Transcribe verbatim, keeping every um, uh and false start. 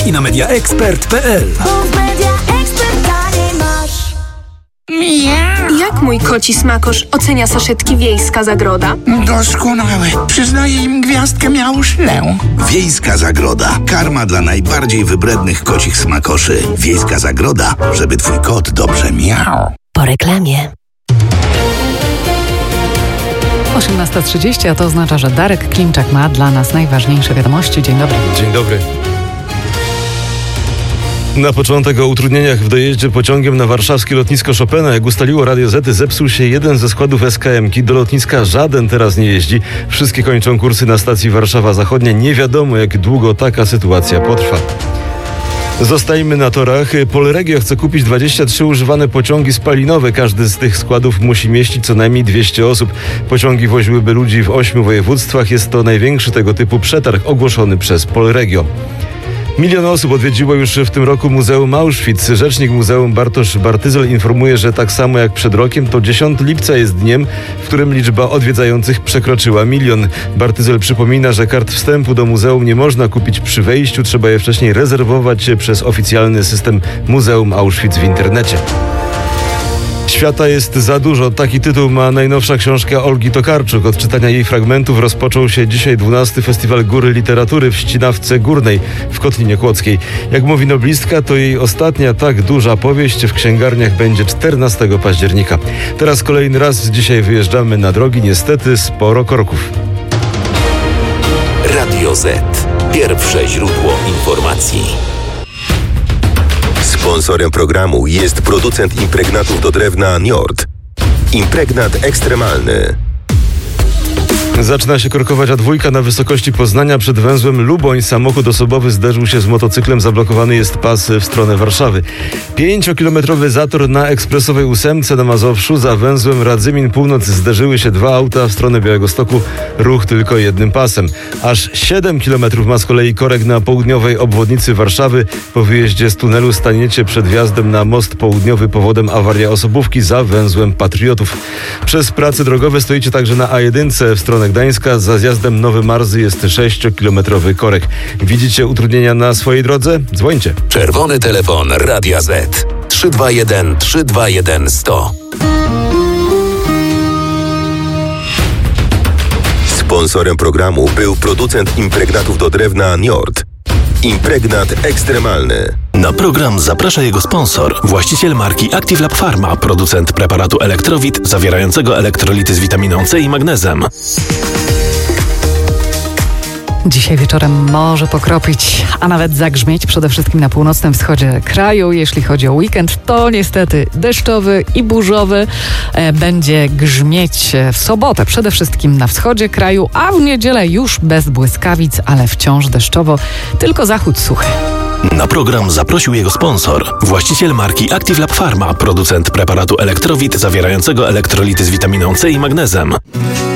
i na media expert kropka p l. Jak mój koci smakosz ocenia saszetki Wiejska Zagroda? Doskonałe. Przyznaję im gwiazdkę miałuszlę. Wiejska Zagroda. Karma dla najbardziej wybrednych kocich smakoszy. Wiejska Zagroda, żeby twój kot dobrze miał. Po reklamie. osiemnasta trzydzieści, a to oznacza, że Darek Klimczak ma dla nas najważniejsze wiadomości. Dzień dobry. Dzień dobry. Na początek o utrudnieniach w dojeździe pociągiem na warszawskie lotnisko Chopina. Jak ustaliło Radio Z, zepsuł się jeden ze składów S K M ki. Do lotniska żaden teraz nie jeździ. Wszystkie kończą kursy na stacji Warszawa Zachodnia. Nie wiadomo, jak długo taka sytuacja potrwa. Zostajmy na torach. Polregio chce kupić dwadzieścia trzy używane pociągi spalinowe. Każdy z tych składów musi mieścić co najmniej dwieście osób. Pociągi woziłyby ludzi w ośmiu województwach. Jest to największy tego typu przetarg ogłoszony przez Polregio. Milion osób odwiedziło już w tym roku Muzeum Auschwitz. Rzecznik Muzeum Bartosz Bartyzel informuje, że tak samo jak przed rokiem, to dziesiątego lipca jest dniem, w którym liczba odwiedzających przekroczyła milion. Bartyzel przypomina, że kart wstępu do muzeum nie można kupić przy wejściu, trzeba je wcześniej rezerwować przez oficjalny system Muzeum Auschwitz w internecie. Świata jest za dużo. Taki tytuł ma najnowsza książka Olgi Tokarczuk. Od czytania jej fragmentów rozpoczął się dzisiaj dwunasty Festiwal Góry Literatury w Ścinawce Górnej w Kotlinie Kłodzkiej. Jak mówi noblistka, to jej ostatnia tak duża powieść w księgarniach będzie czternastego października. Teraz kolejny raz dzisiaj wyjeżdżamy na drogi. Niestety sporo korków. Radio Z. Pierwsze źródło informacji. Sponsorem programu jest producent impregnatów do drewna Njord. Impregnat ekstremalny. Zaczyna się korkować A dwa na wysokości Poznania przed węzłem Luboń. Samochód osobowy zderzył się z motocyklem. Zablokowany jest pas w stronę Warszawy. Pięciokilometrowy zator na ekspresowej ósemce na Mazowszu. Za węzłem Radzymin Północ zderzyły się dwa auta w stronę Białegostoku. Ruch tylko jednym pasem. Aż siedem kilometrów ma z kolei korek na południowej obwodnicy Warszawy. Po wyjeździe z tunelu staniecie przed wjazdem na most południowy. Powodem awaria osobówki za węzłem Patriotów. Przez prace drogowe stoicie także na A jeden w stronę Gdańska. Za zjazdem Nowy Marzy jest sześciokilometrowy korek. Widzicie utrudnienia na swojej drodze? Dzwońcie. Czerwony telefon Radia Z. trzy dwa jeden trzy dwa jeden sto. Sponsorem programu był producent impregnatów do drewna Njord. Impregnat ekstremalny. Na program zaprasza jego sponsor, właściciel marki Active Lab Pharma, producent preparatu Elektrowit zawierającego elektrolity z witaminą C i magnezem. Dzisiaj wieczorem może pokropić, a nawet zagrzmieć, przede wszystkim na północnym wschodzie kraju. Jeśli chodzi o weekend, to niestety deszczowy i burzowy. E, będzie grzmieć w sobotę, przede wszystkim na wschodzie kraju, a w niedzielę już bez błyskawic, ale wciąż deszczowo, tylko zachód suchy. Na program zaprosił jego sponsor, właściciel marki Active Lab Pharma, producent preparatu Elektrowit zawierającego elektrolity z witaminą C i magnezem.